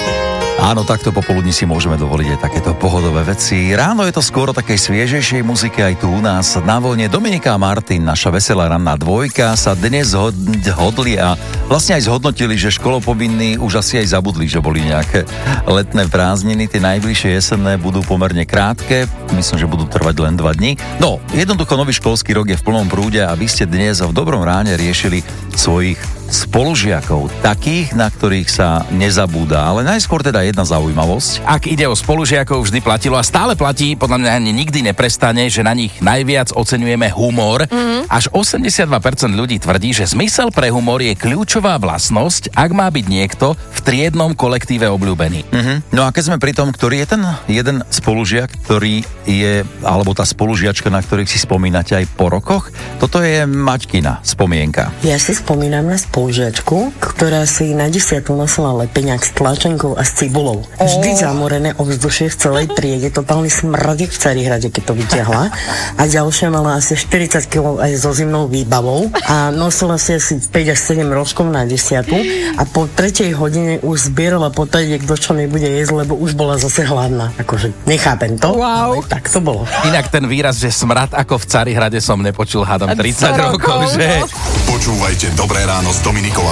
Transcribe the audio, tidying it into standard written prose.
Áno, takto popoludní si môžeme dovoliť aj takéto pohodové veci. Ráno je to skôr o takej sviežejšej muzike aj tu u nás na vlne. Dominika a Martin, naša veselá ranná dvojka, sa dnes hodli a vlastne aj zhodnotili, že školopovinní už asi aj zabudli, že boli nejaké letné prázdniny. Tie najbližšie jesenné budú pomerne krátke, myslím, že budú trvať len 2 dni. No, jednoducho nový školský rok je v plnom prúde a vy ste dnes v dobrom ráne riešili svojich spolužiakov, takých, na ktorých sa nezabúda. Ale najskôr teda jedna zaujímavosť. Ak ide o spolužiakov, vždy platilo a stále platí, podľa mňa nikdy neprestane, že na nich najviac oceňujeme humor. Až 82% ľudí tvrdí, že zmysel pre humor je kľúčová vlastnosť, ak má byť niekto v triednom kolektíve obľúbený. No a keď sme pri tom, ktorý je ten jeden spolužiak, ktorý je, alebo tá spolužiačka, na ktorých si spomínate aj po rokoch, toto je Maťkina spomienka. Ja si spomínam na spolužiačku, ktorá si na 10. nosila lepeňák s tlačenkou a s cibulou. Vždy zamorené ovzdušie v celej triede, totálny smradík v Carihrade, keď to vyťahla. A ďalšia mala asi 40 kg aj so zimnou výbavou a nosila si asi 5 až 7 rožkov na 10. A po 3. hodine už zbierala potadiek, kto čo nebude jesť, lebo už bola zase hladná. Akože nechápem to, ale tak to bolo. Inak ten výraz, že smrad ako v Carihrade som nepočul hádam 30 rokov, že? Počúvajte Dobré ráno s Dominikou a